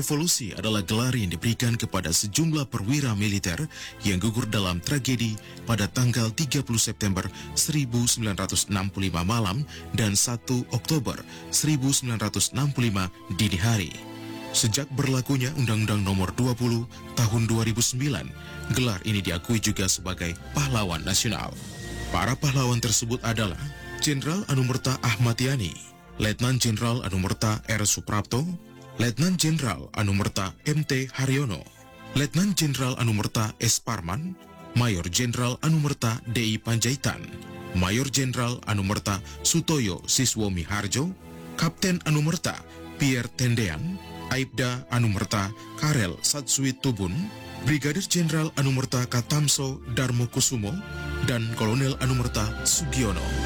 Revolusi adalah gelar yang diberikan kepada sejumlah perwira militer yang gugur dalam tragedi pada tanggal 30 September 1965 malam dan 1 Oktober 1965 dini hari. Sejak berlakunya Undang-Undang Nomor 20 Tahun 2009, gelar ini diakui juga sebagai pahlawan nasional. Para pahlawan tersebut adalah Jenderal Anumerta Ahmad Yani, Letnan Jenderal Anumerta R. Suprapto, Letnan Jenderal Anumerta M.T. Haryono, Letnan Jenderal Anumerta S. Parman, Mayor Jenderal Anumerta D.I. Panjaitan, Mayor Jenderal Anumerta Sutoyo Siswo Miharjo, Kapten Anumerta Pierre Tendean, Aibda Anumerta Karel Satsui Tubun, Brigadir Jenderal Anumerta Katamso Darmo Kusumo, dan Kolonel Anumerta Sugiono.